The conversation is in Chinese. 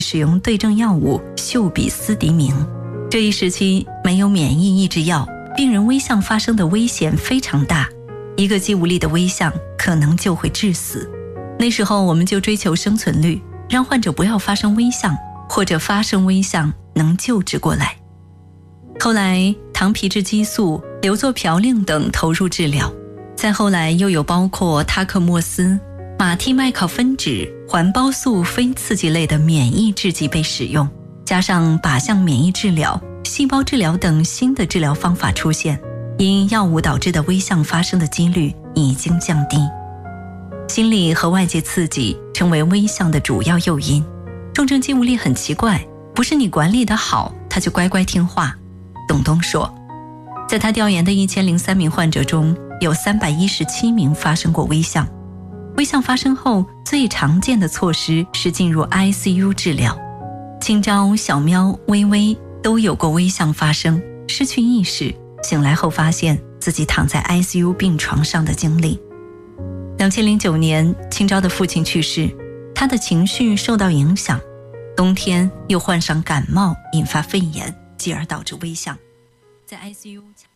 使用对症药物溴比斯迪明。这一时期没有免疫抑制药，病人微象发生的危险非常大，一个肌无力的微象可能就会致死。那时候我们就追求生存率，让患者不要发生微象，或者发生微象能救治过来。后来糖皮质激素、硫唑嘌呤等投入治疗，再后来又有包括他克莫司、马替麦考芬酯、环孢素非刺激类的免疫制剂被使用，加上靶向免疫治疗、细胞治疗等新的治疗方法出现，因药物导致的微象发生的几率已经降低。心理和外界刺激成为微象的主要诱因。重症肌无力很奇怪，不是你管理得好，他就乖乖听话。董东说，在他调研的1003名患者中，有317名发生过微象。微象发生后，最常见的措施是进入 ICU 治疗。青椒、小喵、微微都有过微象发生，失去意识，醒来后发现自己躺在 ICU 病床上的经历。2009年，青椒的父亲去世，他的情绪受到影响，冬天又患上感冒，引发肺炎，继而导致微象。在 ICU